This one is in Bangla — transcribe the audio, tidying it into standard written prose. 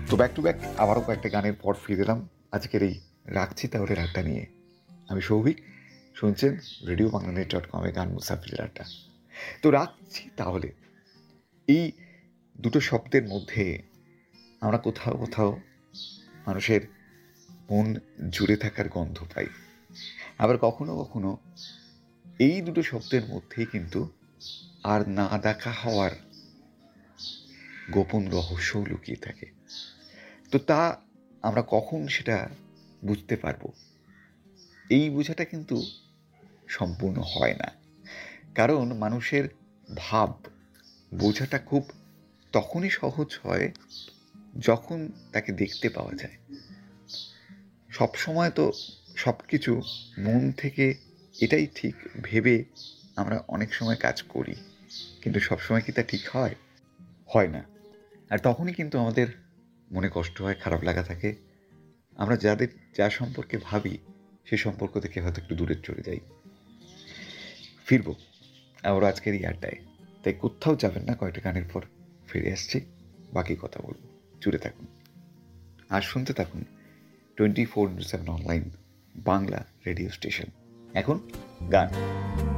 তো ব্যাক টু ব্যাক আবারও কয়েকটা গানের পর ফিরে এলাম আজকের এই রাখছি তাহলে আড্ডা নিয়ে। আমি সৌভিক, শুনছেন রেডিও বাংলানেট.কমে গান মুসাফিরের আড্ডা। তো রাখছি তাহলে এই দুটো শব্দের মধ্যে আমরা কোথাও কোথাও মানুষের মন জুড়ে থাকার গন্ধ পাই, আবার কখনো কখনো এই দুটো শব্দের মধ্যেই কিন্তু আর না দেখা হওয়ার গোপন রহস্যও লুকিয়ে থাকে। তো তা আমরা কখন সেটা বুঝতে পারবো, এই বোঝাটা কিন্তু সম্পূর্ণ হয় না। কারণ মানুষের ভাব বোঝাটা খুব তখনই সহজ হয় যখন তাকে দেখতে পাওয়া যায়। সবসময় তো সব কিছু মন থেকে এটাই ঠিক ভেবে আমরা অনেক সময় কাজ করি, কিন্তু সবসময় কি তা ঠিক হয়? হয় না। আর তখনই কিন্তু আমাদের মনে কষ্ট হয়, খারাপ লাগা থাকে। আমরা যার সম্পর্কে ভাবি সে সম্পর্ক থেকে হয়তো একটু দূরে চলে যাই। ফিরবো আবার আজকের এই আড্ডায়, তাই কোথাও যাবেন না। কয়েকটা গানের পর ফিরে আসছি, বাকি কথা বলবো। জুড়ে থাকুন আর শুনতে থাকুন 24/7 অনলাইন বাংলা রেডিও স্টেশন। এখন গান।